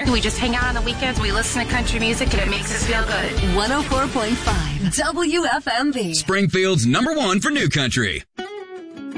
We just hang out on the weekends. We listen to country music, and it makes us feel good. 104.5 WFMV. Springfield's #1 for new country.